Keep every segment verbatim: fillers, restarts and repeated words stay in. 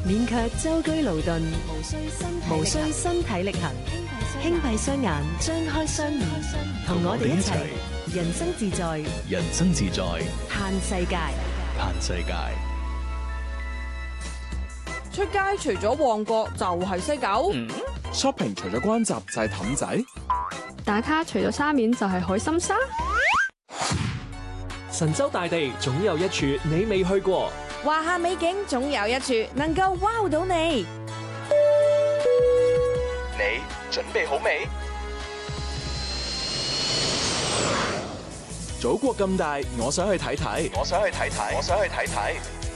免卻舟車勞頓，無需身體無需身體力行，輕閉雙眼，張開雙耳，同我哋一齊人生自在， 人生自在， 嘆世界， 嘆世界。 出街除咗旺角就係西九、 嗯、shopping 除咗關閘就係氹仔， 打卡除咗沙面就係海心沙。 神州大地總有一處你未去過， 華夏美景總有一處能夠 wow 到你。 你準備好未？祖國咁大，我想去睇睇，我想去睇睇，我想去睇睇。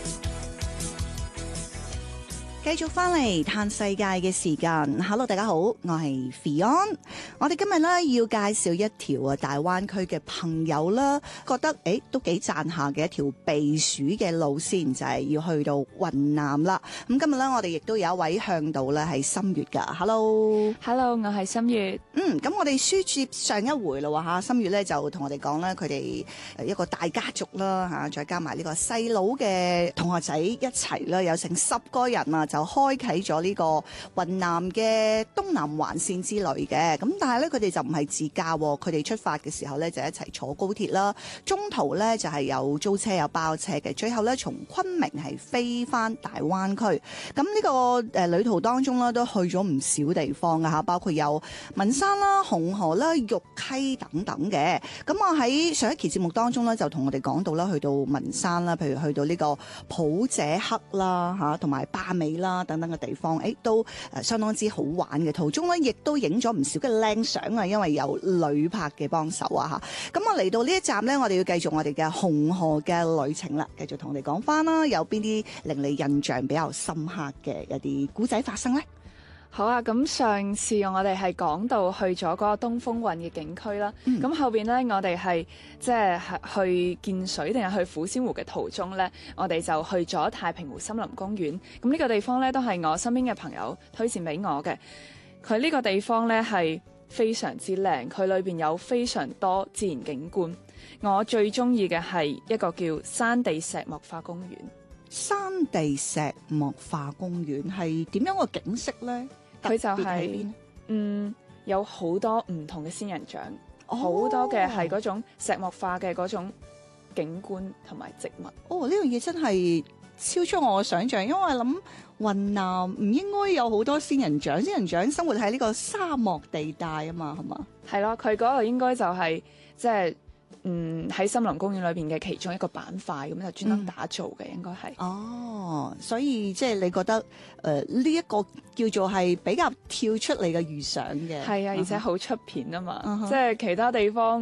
繼續翻嚟嘆世界嘅時間 ，Hello 大家好，我係 Fion。我哋今日咧要介紹一條啊大灣區嘅朋友啦，覺得誒都幾讚下嘅一條避暑嘅路線，就係、是、要去到雲南啦。咁今日咧我哋亦都有一位向導咧係心月噶 ，Hello，Hello， 我係心月。 嗯，咁我哋書接上一回啦喎嚇，心月咧就同我哋講咧佢哋誒一個大家族啦嚇，再加埋呢個細佬嘅同學仔一齊啦，有成十個人啊。就開啟咗呢個雲南嘅東南環線之旅嘅，咁但係咧佢哋就唔係自駕，佢哋出發嘅時候咧就一齊坐高鐵啦，中途咧就係有租車有包車嘅，最後咧從昆明係飛翻大灣區。咁呢個誒旅途當中咧都去咗唔少地方㗎吓，包括有文山啦、紅河啦、玉溪等等嘅。咁我喺上一期節目當中咧就同我哋講到啦，去到文山啦，譬如去到呢個普者克啦吓，同埋巴美啦等等嘅地方，誒都誒相當之好玩嘅。途中咧，亦都影咗唔少嘅靚相啊，因為有旅拍嘅幫手啊嚇。咁我嚟到呢一站咧，我哋要繼續我哋嘅紅河嘅旅程啦，繼續同我哋講翻啦，有邊啲令你印象比較深刻嘅一啲古仔發生咧？ 好啊，咁上次我哋係講到去咗嗰個東風韻嘅景區啦，咁、嗯、後邊咧我哋係即係去見水定係去虎仙湖嘅途中咧，我哋就去咗太平湖森林公園。咁呢個地方咧都係我身邊嘅朋友推薦俾我嘅。佢呢個地方咧係非常之靚，佢裏邊有非常多自然景觀。我最中意嘅係一個叫山地石墨化公園。 山地石墨化公園係點樣個景色咧？ 佢就係、是、嗯有好多唔同嘅仙人掌，好、哦、多嘅係嗰種石墨化嘅嗰種景觀同埋植物。 哦，呢樣嘢真係超出我嘅想象，因為我諗雲南唔應該有好多仙人掌，仙人掌生活喺呢個沙漠地帶啊嘛，係嘛？ 係咯，佢嗰度應該就係即係。嗯，喺森林公園裏邊嘅其中一個板塊，咁就專登打造嘅、嗯，應該係。 哦，所以即係你覺得誒呢一個叫做係比較跳出嚟嘅預想嘅。 係啊，而且好出片啊嘛，uh-huh. 即係其他地方。